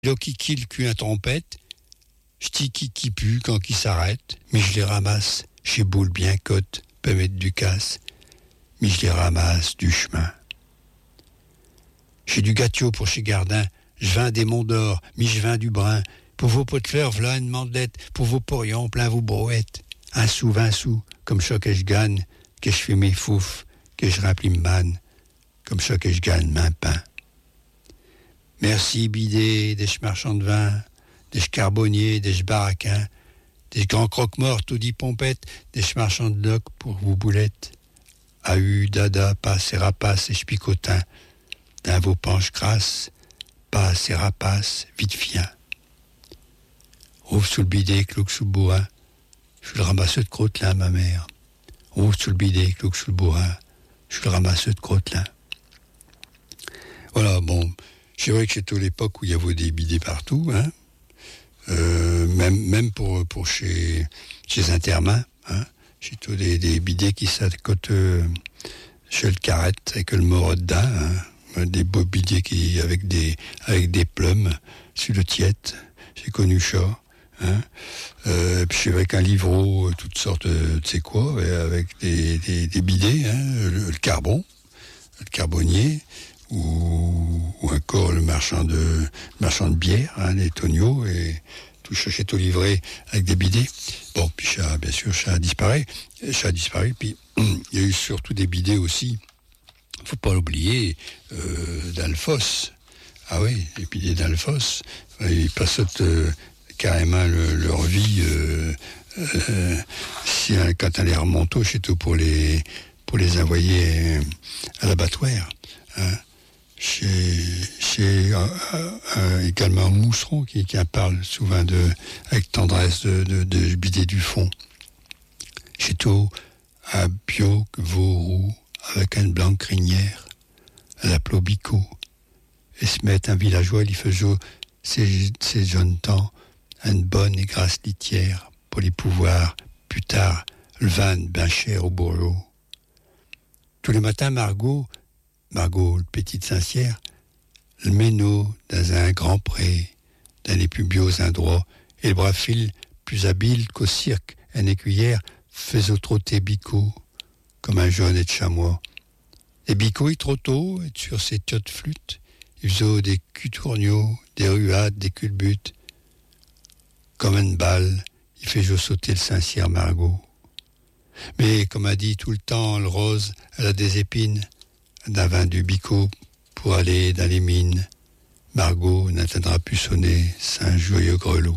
Là qui le cul à trompette, j'ti qui pue quand qui s'arrête, mais je les ramasse chez Boule bien cote, peut mettre du casse, mais je les ramasse du chemin. J'ai du gâteau pour chez Gardin, je vins des monts d'or, mais je vins du brun, pour vos pots de fleurs, v'là une mandelette, pour vos porions, plein vos brouettes, 1 sou, 20 sous, comme ça que je gagne, que je fais mes fouf, que je remplis m'manne, comme ça que je gagne main pain. Merci bidé, des marchands de vin, des charbonniers, des baraquins, des grands croque-morts, tout dit pompettes, des marchands de loc pour vos boulettes. Ahu, dada, passe et rapace et picotin, d'un vos penches crasses, passe et rapace, vite fien. Ouvre sous le bidet, clouc sous le bourrin, je le ramasseux de crotelin, ma mère. Ouvre sous le bidet, clouc sous le bourrin, je le ramasseux de crotelin. Voilà, bon. C'est vrai que c'était l'époque où il y avait des bidets partout, hein. Même pour chez Intermain, hein. J'ai tous des bidets qui s'accotent chez le Carrette avec le Moreau dedans, hein. Des beaux bidets avec des plumes sur le tiette. J'ai connu ça, hein. Puis avec un livreau, toutes sortes de, tu sais quoi, avec des bidets, hein. Le carbon, le carbonnier. Ou encore le marchand de bière, hein, les Tonio, et tout ça, tout livré avec des bidets. Bon, puis ça, bien sûr, ça a disparu, puis il y a eu surtout des bidets aussi, faut pas l'oublier, d'Alphos. Ah oui, les bidets d'Alphos, ils passent carrément leur vie, quand elle les remonte, c'est tout pour les envoyer à l'abattoir, hein. Chez également Mousseron qui en parle souvent avec tendresse de bidet du fond. Chez tout à Bioc, Vauroux, avec une blanche crinière, à la Plobico, et se met un villageois, il faisait ces jeunes temps une bonne et grasse litière pour les pouvoirs, plus tard, le vin ben cher au bourgeois. Tous les matins, Margot, le petit Saint-Cyr, le méno dans un grand pré, dans les plus beaux endroits, et le bras fil plus habile qu'au cirque, un écuyère faisait trotter Bico, comme un jaune et de chamois. Et Bico, il trottait, et sur ses tiottes flûtes, il faisait des cutourniaux, des ruades, des culbutes. Comme une balle, il fait sauter le Saint-Cyr Margot. Mais, comme a dit tout le temps, le rose, elle a des épines, d'un vin du Bico pour aller dans les mines. Margot n'atteindra plus sonner Saint joyeux grelot.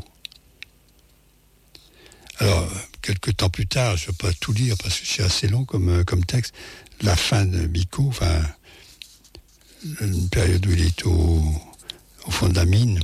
Alors, quelques temps plus tard, je ne vais pas tout lire parce que c'est assez long comme texte, la fin de Bico, enfin, une période où il est au fond de la mine.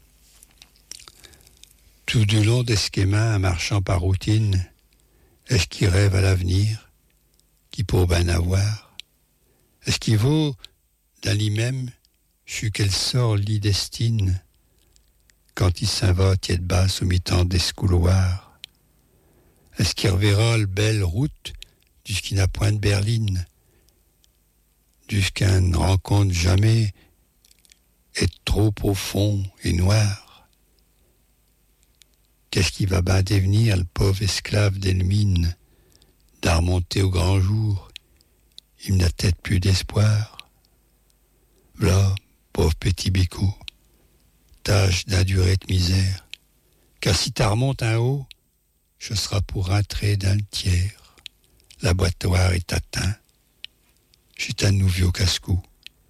Tout du long d'esquéma, un marchand par routine, est-ce qu'il rêve à l'avenir, qui pour ben avoir? Est-ce qu'il vaut, dans lui-même, sur quel sort l'y destine, quand il s'en va tiède basse au mi-temps d'escouloir? Est-ce qu'il reverra le belle route jusqu'il n'a point de berline, jusqu'à une rencontre jamais est trop profond et noir? Qu'est-ce qui va ben devenir le pauvre esclave d'Elmine, d'à remonter au grand jour? Il n'a peut-être plus d'espoir. V'là, pauvre petit Bico, tâche d'endurer de misère, car si t'as remonte en haut, je serai pour rentrer dans le tiers. L'abattoir est atteint. J'ai un nouveau casse-cou.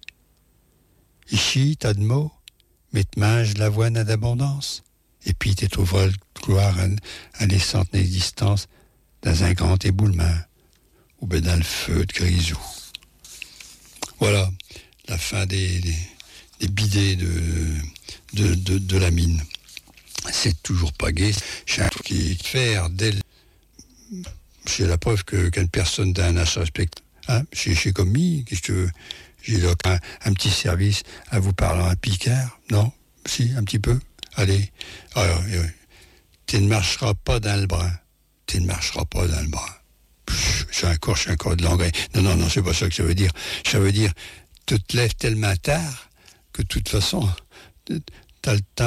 Ici, t'as de mots, mais te mange l'avoine à d'abondance, et puis t'es trouveras le gloire en laissant ton existence dans un grand éboulement, ou ben dans le feu de grisou. Voilà, la fin des bidets de la mine. C'est toujours pas gai. J'ai un truc qui faire c'est la preuve qu'une personne d'un achat respecte. Hein, j'ai commis, qu'est-ce que tu veux? J'ai donc un petit service à vous parler en picard. Non? Si, un petit peu. Allez. Alors, tu ne marcheras pas dans le brin. Tu ne marcheras pas dans le brin. J'ai encore de l'engrais. Non, c'est pas ça que ça veut dire. Ça veut dire, tu te lèves tellement tard que de toute façon, t'as le